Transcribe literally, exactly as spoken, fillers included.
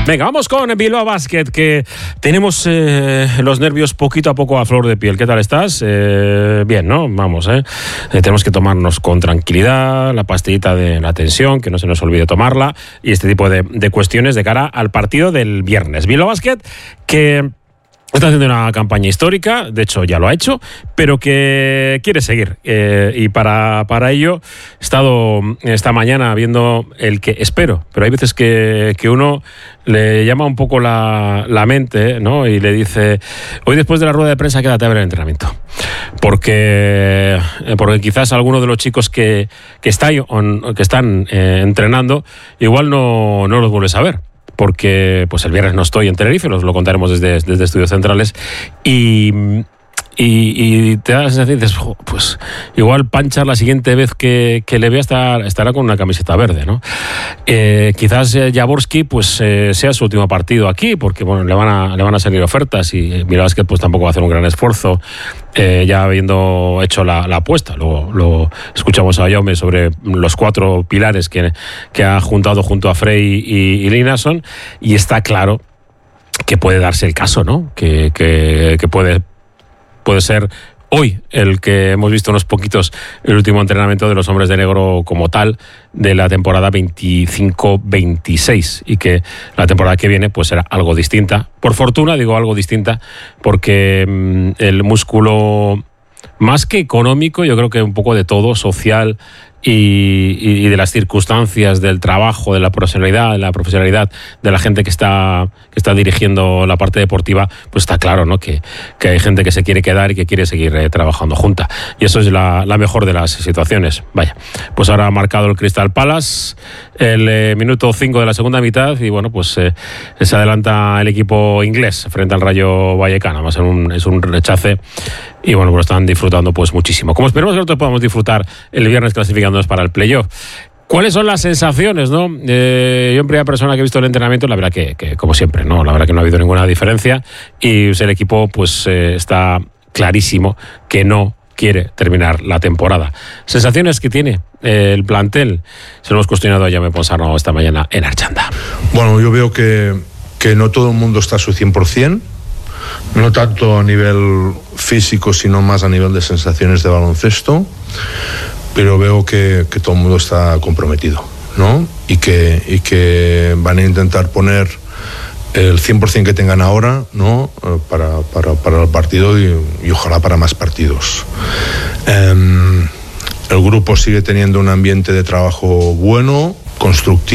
Venga, vamos con Bilbao Basket, que tenemos eh, los nervios poquito a poco a flor de piel. ¿Qué tal estás? Eh, bien, ¿no? Vamos, ¿eh? eh tenemos que tomarnos con tranquilidad la pastillita de la tensión, que no se nos olvide tomarla, y este tipo de, de cuestiones de cara al partido del viernes. Bilbao Basket, que está haciendo una campaña histórica, de hecho ya lo ha hecho, pero que quiere seguir. Eh, y para, para ello he estado esta mañana viendo el que espero, pero hay veces que, que uno le llama un poco la, la mente, ¿no? Y le dice, hoy después de la rueda de prensa quédate a ver el entrenamiento. Porque, porque quizás alguno de los chicos que, que, está, que están eh, entrenando igual no, no los vuelves a ver. Porque pues el viernes no estoy en Tenerife, os lo contaremos desde, desde Estudios Centrales, y, y, y te da la sensación, dices, pues igual Panchar la siguiente vez que, que le vea estar, estará con una camiseta verde, ¿no? Eh, quizás eh, Jaworski pues eh, sea su último partido aquí, porque bueno, le van a, le van a salir ofertas, y Bilbao Basket pues tampoco va a hacer un gran esfuerzo, eh, ya habiendo hecho la, la apuesta. Luego lo escuchamos a Jaume sobre los cuatro pilares que, que ha juntado junto a Frey y, y Linason, y está claro que puede darse el caso, ¿no? Que, que, que puede, puede ser hoy el que hemos visto unos poquitos, el último entrenamiento de los hombres de negro como tal de la temporada veinticinco veintiséis, y que la temporada que viene pues será algo distinta. Por fortuna digo algo distinta, porque mmm, el músculo, más que económico, yo creo que un poco de todo, social y, y de las circunstancias del trabajo, de la profesionalidad, de la profesionalidad de la gente que está que está dirigiendo la parte deportiva, pues está claro, ¿no? Que, que hay gente que se quiere quedar y que quiere seguir eh, trabajando junta. Y eso es la, la mejor de las situaciones. Vaya, pues ahora ha marcado el Crystal Palace el eh, minuto cinco de la segunda mitad, y bueno, pues eh, se adelanta el equipo inglés frente al Rayo Vallecano. Además es un, es un rechace, y bueno, pues lo están disfrutando pues muchísimo. Como esperemos que nosotros podamos disfrutar el viernes clasificándonos para el playoff. ¿Cuáles son las sensaciones, no? Eh, yo en primera persona que he visto el entrenamiento, la verdad que, que como siempre, no, la verdad que no ha habido ninguna diferencia, y pues, el equipo pues eh, está clarísimo que no quiere terminar la temporada. Sensaciones que tiene eh, el plantel, se lo hemos cuestionado a Jaume Ponsarnau esta mañana en Archanda. Bueno, yo veo que, que no todo el mundo está a su cien por ciento, no tanto a nivel físico, sino más a nivel de sensaciones de baloncesto, pero veo que, que todo el mundo está comprometido, ¿no? Y que, y que van a intentar poner el cien por ciento que tengan ahora, ¿no? para, para, para el partido, y, y ojalá para más partidos. Um, el grupo sigue teniendo un ambiente de trabajo bueno, constructivo.